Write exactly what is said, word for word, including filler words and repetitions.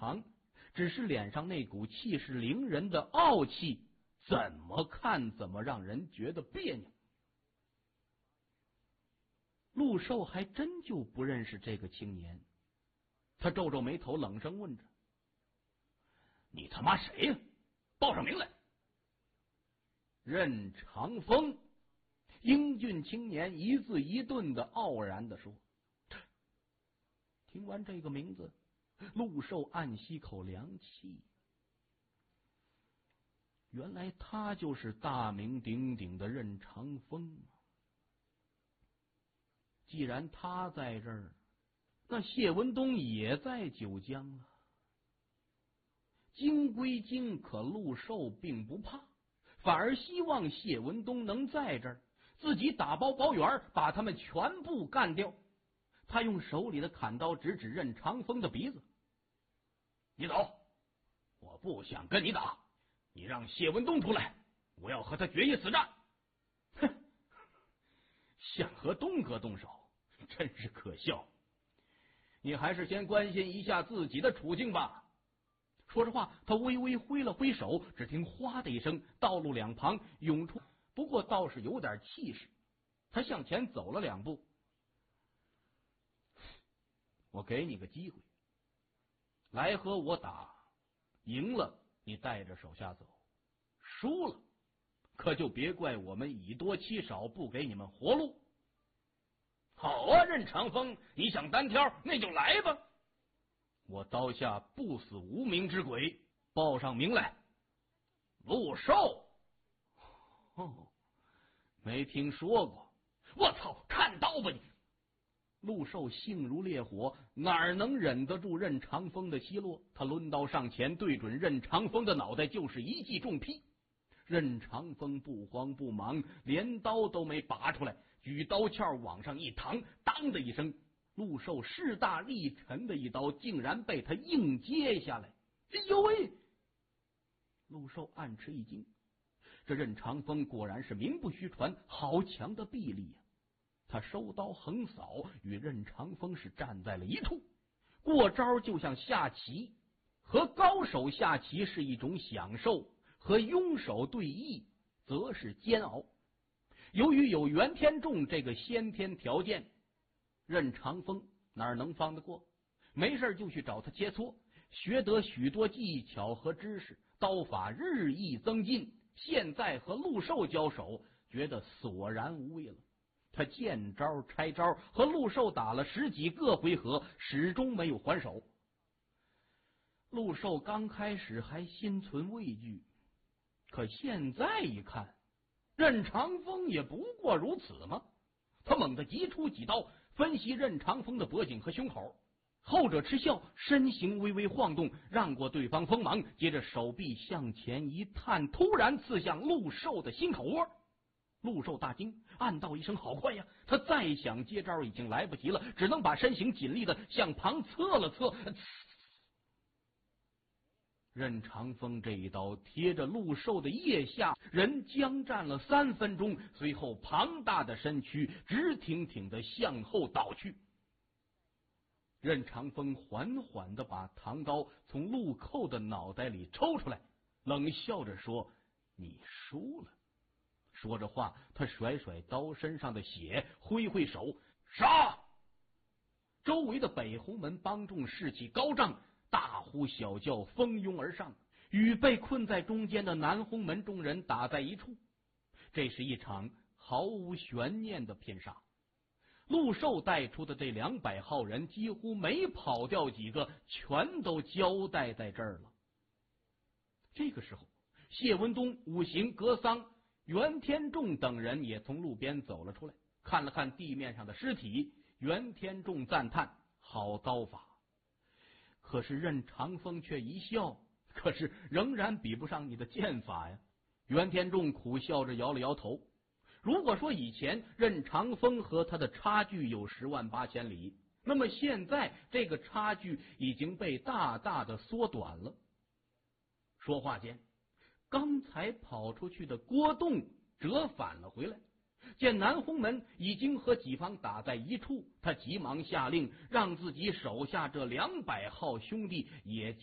长，只是脸上那股气势凌人的傲气，怎么看怎么让人觉得别扭。陆寿还真就不认识这个青年，他皱皱眉头，冷声问着：“你他妈谁呀？报上名来！”任长风，英俊青年一字一顿的傲然的说。听完这个名字，陆寿暗吸口凉气。原来他就是大名鼎鼎的任长风啊！既然他在这儿，那谢文东也在九江了。惊归惊，可陆寿并不怕，反而希望谢文东能在这儿，自己打包包圆，把他们全部干掉。他用手里的砍刀直指任长风的鼻子：“你走，我不想跟你打，你让谢文东出来，我要和他决一死战。”哼，想和东哥动手，真是可笑。你还是先关心一下自己的处境吧。说着话，他微微挥了挥手，只听哗的一声，道路两旁涌出，不过倒是有点气势。他向前走了两步：“我给你个机会，来和我打，赢了你带着手下走，输了可就别怪我们以多欺少，不给你们活路。”“好啊，任长风，你想单挑，那就来吧。我刀下不死无名之鬼，报上名来。”“陆寿。”“哦，没听说过。我操，看刀吧你！”陆寿性如烈火，哪能忍得住任长风的奚落？他抡刀上前，对准任长风的脑袋就是一记重劈。任长风不慌不忙，连刀都没拔出来，举刀鞘往上一扛，当的一声，陆寿势大力沉的一刀竟然被他硬接下来。哎呦喂！陆寿暗吃一惊，这任长风果然是名不虚传，好强的臂力呀！他收刀横扫，与任长风是站在了一处。过招就像下棋，和高手下棋是一种享受，和庸手对弈则是煎熬。由于有袁天仲这个先天条件，任长风哪能放得过？没事就去找他切磋，学得许多技巧和知识，刀法日益增进。现在和陆寿交手，觉得索然无味了。他见招拆招，和陆寿打了十几个回合，始终没有还手。陆寿刚开始还心存畏惧，可现在一看，任长风也不过如此嘛。他猛地急出几刀，分析任长风的脖颈和胸口。后者嗤笑，身形微微晃动，让过对方锋芒，接着手臂向前一探，突然刺向陆寿的心口窝。陆寿大惊，暗道一声好快呀！他再想接招已经来不及了，只能把身形紧立的向旁侧了侧。任长风这一刀贴着陆寿的腋下，人僵站了三分钟，随后庞大的身躯直挺挺的向后倒去。任长风缓缓的把唐刀从陆寇的脑袋里抽出来，冷笑着说：“你输了。”说着话，他甩甩刀身上的血，挥挥手，杀！周围的北红门帮众士气高涨，大呼小叫，蜂拥而上，与被困在中间的南红门众人打在一处。这是一场毫无悬念的拼杀。陆寿带出的这两百号人几乎没跑掉几个，全都交代在这儿了。这个时候，谢文东、五行、格桑、袁天仲等人也从路边走了出来，看了看地面上的尸体。袁天仲赞叹：“好刀法。”可是任长风却一笑：“可是仍然比不上你的剑法呀。”袁天仲苦笑着摇了摇头。如果说以前任长风和他的差距有十万八千里，那么现在这个差距已经被大大的缩短了。说话间，刚才跑出去的郭栋折返了回来，见南红门已经和己方打在一处，他急忙下令让自己手下这两百号兄弟也